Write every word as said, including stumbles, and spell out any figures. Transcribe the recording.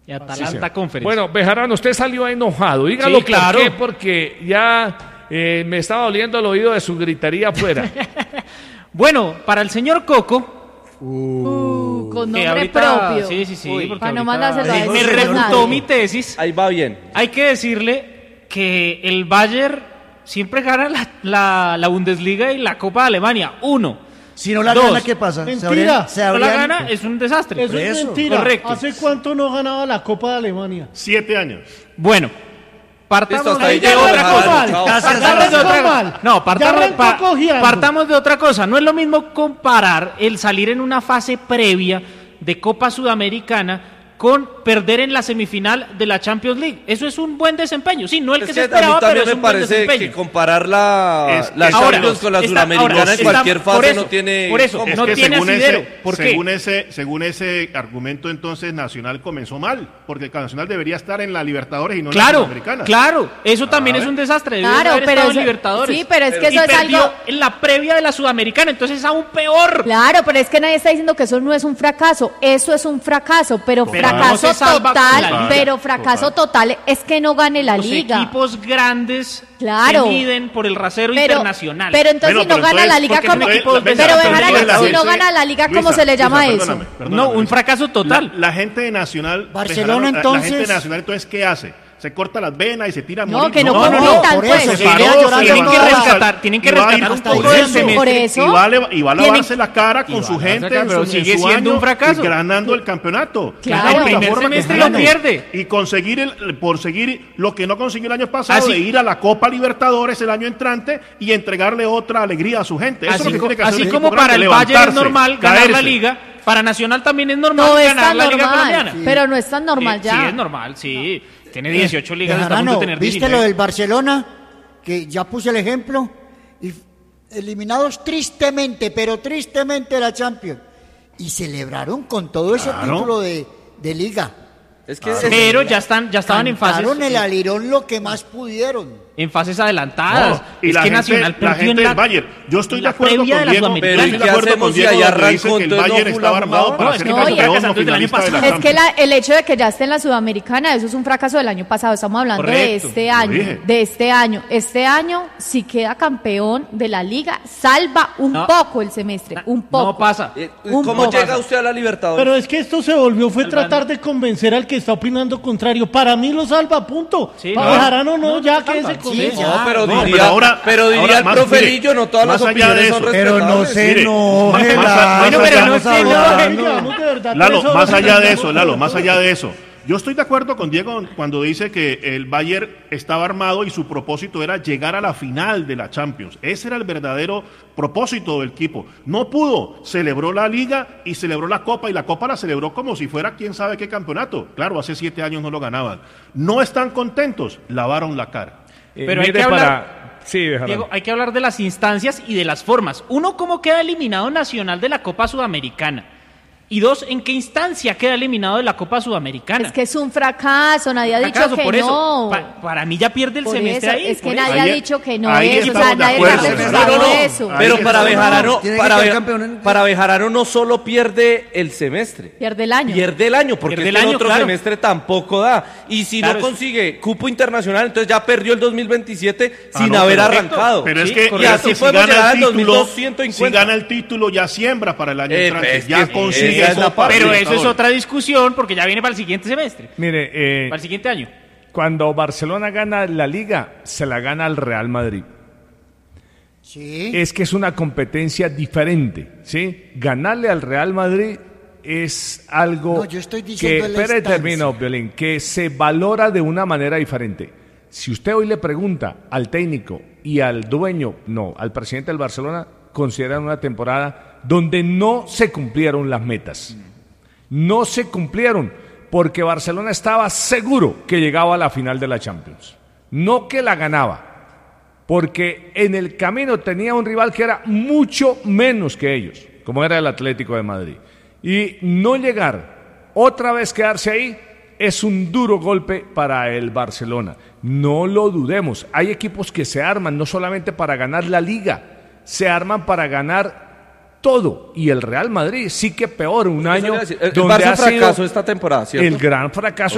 Y Atalanta sí, Conference. Bueno, Bejarano, usted salió enojado. Dígalo sí, claro. por qué, porque ya eh, me estaba doliendo el oído de su gritería afuera. Bueno, para el señor Coco... Uh, con nombre ahorita, propio. Sí, sí, sí. Uy, para no mandárselo a me refutó mi tesis. Ahí va bien. Hay que decirle que el Bayern siempre gana la, la, la Bundesliga y la Copa de Alemania. Uno. Si no la Dos. gana, ¿qué pasa? Mentira. Si no la gana, es un desastre. Eso es mentira. Correcto. ¿Hace cuánto no ganaba la Copa de Alemania? Siete años. Bueno. Partamos de otra cosa. Partamos de otra No, partamos, pa, partamos de otra cosa. No es lo mismo comparar el salir en una fase previa de Copa Sudamericana con perder en la semifinal de la Champions League. Eso es un buen desempeño. Sí, no el que, es se que esperaba, pero es me un buen parece desempeño. que comparar la, es, la ahora, Champions con la está, Sudamericana ahora, en cualquier está, fase eso, no tiene... Por eso, es no que tiene según asidero. Ese, ¿Por según qué? Ese, según ese argumento, entonces, Nacional comenzó mal, porque el Nacional debería estar en la Libertadores y no claro, en la Sudamericana. Claro, eso ah, también es un desastre. Claro, haber pero estado eso, en Libertadores. Sí, pero es que y eso es perdió algo... en la previa de la Sudamericana, entonces es aún peor. Claro, pero es que nadie está diciendo que eso no es un fracaso. Eso es un fracaso, pero, pero fracaso no total, pero fracaso Total. total es que no gane la Los liga. Los equipos grandes claro. se miden por el rasero pero, internacional. Pero entonces bueno, si no pero gana entonces, la liga, ¿cómo? Equipos, pero pero Bejarano, si no gana la liga, ¿cómo Luisa, se le llama Luisa, eso? perdóname, perdóname, no, un Luisa. fracaso total. La, la gente de Nacional, Barcelona, Bejarano, entonces. La gente de Nacional, entonces, ¿qué hace? Se corta las venas y se tira a no, morir. que no, no, no, no, no, por pues. eso. Se paró, llorando tienen que toda rescatar, tienen que rescatar un poco del semestre. Por eso. Y va, y va a lavarse tienen, la cara con su gente sacar, pero en su, sigue en su siendo año un fracaso. Y ganando el campeonato. Claro. El primer semestre lo pierde. Y conseguir el, por seguir lo que no consiguió el año pasado, así, de ir a la Copa Libertadores el año entrante y entregarle otra alegría a su gente. Eso así, es lo que tiene que hacer así como para el Bayern es normal ganar caerse. la liga, para Nacional también es normal no ganar es la normal, liga colombiana. Sí. Pero no es tan normal sí, ya. Sí, es normal, sí. Tiene dieciocho ligas, Bejarano, está a punto de tener ¿viste diecinueve? lo del Barcelona? Que ya puse el ejemplo. Y eliminados tristemente, pero tristemente de la Champions. Y celebraron con todo ese claro. título de, de liga. Es que ah, pero ya están, ya estaban en fases. Cantaron el alirón lo que más pudieron. En fases adelantadas. No, y es la que gente, Nacional la gente en del la, Bayern. Yo estoy de acuerdo con de la Diego, pero estoy de acuerdo con Diego ya que dice que el Bayern estaba armado para ser campeón o finalista de la Es que la, el hecho de que ya esté en la Sudamericana, eso es un fracaso del año pasado. Estamos hablando Correcto, de este año. De este año. Este año, si queda campeón de la liga, salva un no, poco el semestre. Un poco. No pasa. ¿Cómo poco. llega usted a la Libertadores? Pero es que esto se volvió, fue tratar de convencer al que está opinando contrario. Para mí lo salva, punto. Sí, Para no, Bejarano no, no, ya no quédese con sí, eso. No, pero No, diría, pero ahora, pero diría ahora el más, profe mire, Lillo, no todas las más allá de opiniones eso, son pero no respetables. se Mire, enoje, más- más- Lalo, bueno, pero no estamos se enoje, hablando. Vamos de verdad, Lalo, por eso más allá de eso, estamos Lalo, con más nosotros. allá de eso. Yo estoy de acuerdo con Diego cuando dice que el Bayern estaba armado y su propósito era llegar a la final de la Champions. Ese era el verdadero propósito del equipo. No pudo, celebró la Liga y celebró la Copa, y la Copa la celebró como si fuera quién sabe qué campeonato. Claro, hace siete años no lo ganaban. No están contentos, lavaron la cara. Eh, Pero hay mire que hablar, para... sí, Diego, hay que hablar de las instancias y de las formas. Uno, cómo queda eliminado Nacional de la Copa Sudamericana. Y dos, ¿en qué instancia queda eliminado de la Copa Sudamericana? Es que es un fracaso, nadie ha fracaso, dicho que por eso, no. Pa, para mí ya pierde el por semestre eso, ahí. es que por nadie eso. ha Ahí- dicho que no ahí es, o sea, estamos de nadie está acuerdo. pensando No, no, no. eso. Pero Ahí para está. Bejarano, Tiene que para, quedar Be- campeón en- para Bejarano no solo pierde el semestre, Pierde el año. pierde el año, porque Pierde el es que el año, otro claro. semestre tampoco da. Y si Claro, no es- consigue cupo internacional, entonces ya perdió el dos mil veintisiete Ah, sin no, haber pero- arrancado. Pero es Sí, que y correcto. así si podemos gana llegar el al título, dos mil doscientos cincuenta. si gana el título ya siembra para el año Eh, entrante, es ya que consigue esa es la Copa parte. Pero eso es Libertadores. otra discusión porque ya viene para el siguiente semestre, Mire, eh, para el siguiente año. cuando Barcelona gana la Liga, se la gana al Real Madrid. Sí. Es que es una competencia diferente, ¿sí? Ganarle al Real Madrid es algo No, yo estoy que, diciendo la espere, instancia. termino, Violín, que se valora de una manera diferente. Si usted hoy le pregunta al técnico y al dueño, no, al presidente del Barcelona, consideran una temporada donde no se cumplieron las metas. No se cumplieron porque Barcelona estaba seguro que llegaba a la final de la Champions. No que la ganaba. Porque en el camino tenía un rival que era mucho menos que ellos, como era el Atlético de Madrid. Y no llegar, otra vez quedarse ahí, es un duro golpe para el Barcelona. No lo dudemos, hay equipos que se arman no solamente para ganar la Liga, se arman para ganar todo. Y el Real Madrid sí que peor, un año Eso le iba a decir, el, el donde Barça ha sido fracasó esta temporada, ¿cierto? el gran fracaso.